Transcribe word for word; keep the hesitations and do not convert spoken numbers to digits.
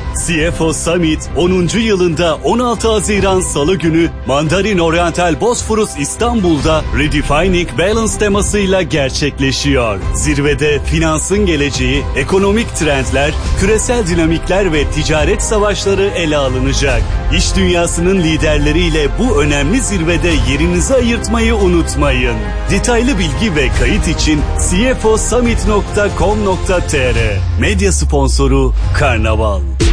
C F O Summit onuncu yılında on altı Haziran Salı günü Mandarin Oriental Bosphorus İstanbul'da Redefining Balance temasıyla gerçekleşiyor. Zirvede finansın geleceği, ekonomik trendler, küresel dinamikler ve ticaret savaşları ele alınacak. İş dünyasının liderleriyle bu önemli zirvede yerinizi ayırtmayı unutmayın. Detaylı bilgi ve kayıt için c f o summit nokta com nokta t r. Medya sponsoru Karnaval.